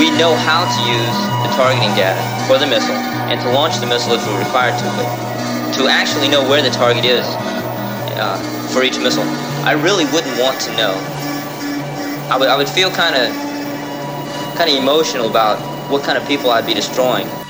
we know how to use the targeting data for the missile and to launch the missile if we're required to, but to actually know where the target is for each missile, I really wouldn't want to know. I would feel kind of emotional about what kind of people I'd be destroying.